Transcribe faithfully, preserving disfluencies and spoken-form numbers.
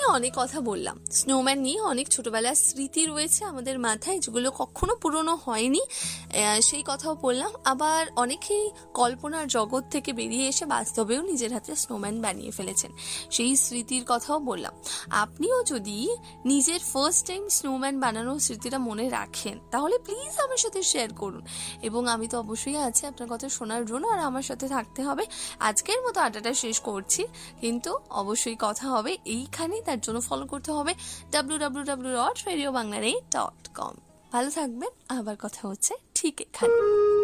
অনেক কথা বললাম, স্নোম্যান নিয়ে অনেক ছোটবেলার স্মৃতি রয়েছে আমাদের মাথায়, যেগুলো কখনো পুরনো হয়নি, সেই কথাও বললাম। আবার অনেকেই কল্পনার জগৎ থেকে বেরিয়ে এসে বাস্তবেও নিজের হাতে স্নোম্যান বানিয়ে ফেলেছেন, সেই স্মৃতির কথাও বললাম। আপনিও যদি নিজের ফার্স্ট টাইম স্নোম্যান বানানোর স্মৃতিটা মনে রাখেন, তাহলে প্লিজ আমার সাথে শেয়ার করুন। এবং আমি তো অবশ্যই আছি আপনার কথা শোনার জন্য, আর আমার সাথে থাকতে হবে। আজকের মতো আড্ডাটা শেষ করছি, কিন্তু অবশ্যই কথা হবে এইখানে। তার জন্য ফলো করতে হবে W W W dot radio Bangla dot com. ভালো থাকবেন, আবার কথা হচ্ছে ঠিক এখানে।